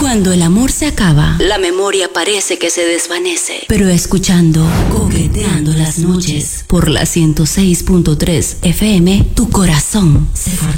Cuando el amor se acaba, la memoria parece que se desvanece. Pero escuchando Coqueteando las noches por la 106.3 FM, tu corazón se fortalece.